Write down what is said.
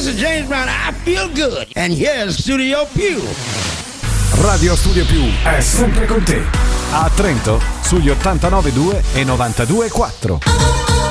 is James Brown. I feel good. And here's Studio Più. Radio Studio Più è sempre con te. A Trento, sugli 89.2 e 92.4.